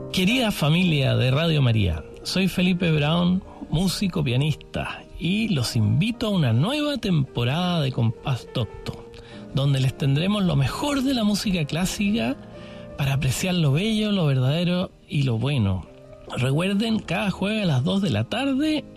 Querida familia de Radio María, soy Felipe Brown, músico pianista, y los invito a una nueva temporada de Compás Docto, donde les tendremos lo mejor de la música clásica para apreciar lo bello, lo verdadero y lo bueno. Recuerden, cada jueves a las 2 de la tarde